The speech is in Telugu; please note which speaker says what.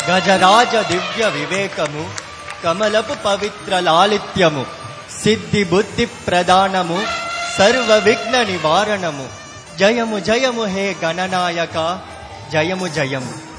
Speaker 1: గజరాజ దివ్య వివేకము, కమలపు పవిత్ర లాలిత్యము, సిద్ధి బుద్ధి ప్రదానము, సర్వ విఘ్న నివారణము. జయము జయము హే గణనాయక, జయము జయము.